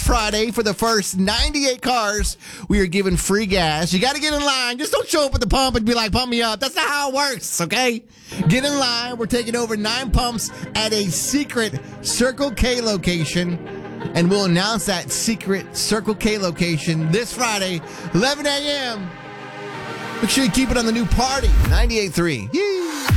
Friday, for the first 98 cars, we are giving free gas. You got to get in line. Just don't show up at the pump and be like, pump me up. That's not how it works, okay? Get in line. We're taking over 9 pumps at a secret Circle K location, and we'll announce that secret Circle K location this Friday, 11 a.m. Make sure you keep it on the new party, 98.3. Yee!